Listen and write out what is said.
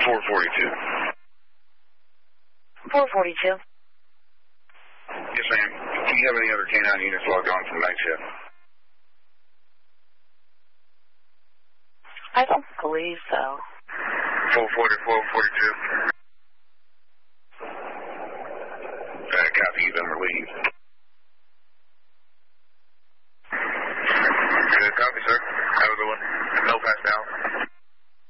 442. 442. Yes, ma'am. Do you have any other K-9 units logged on from night shift? I don't believe so. 442. Copy, you've been relieved.